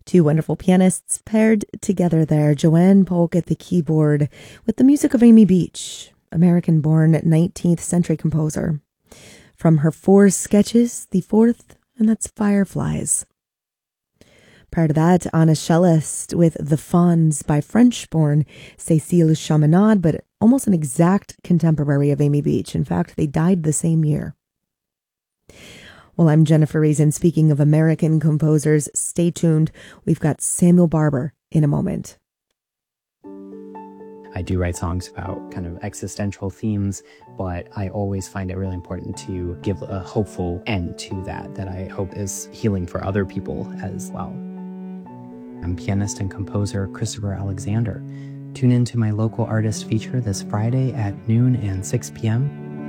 Two wonderful pianists paired together there. Joanne Polk at the keyboard with the music of Amy Beach, American-born 19th century composer. From her four sketches, the fourth, and that's Fireflies. Prior to that, Anna Cellist with The Fawns by French-born Cécile Chaminade, but almost an exact contemporary of Amy Beach. In fact, they died the same year. Well, I'm Jennifer Reason. Speaking of American composers, stay tuned. We've got Samuel Barber in a moment. I do write songs about kind of existential themes, but I always find it really important to give a hopeful end to that I hope is healing for other people as well. I'm pianist and composer Christopher Alexander. Tune in to my local artist feature this Friday at noon and 6 p.m.